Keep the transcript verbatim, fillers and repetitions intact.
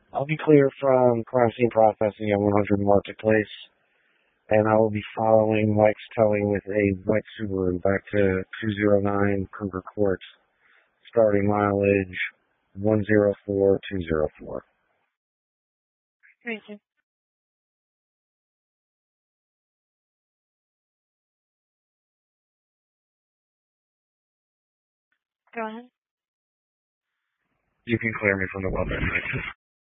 I'll be clear from crime scene processing at one hundred Marketplace, and I will be following Mike's towing with a white Subaru back to two oh nine Kruger Court, starting mileage one zero four two zero four. Thank you. Go ahead. You can clear me from the weapon.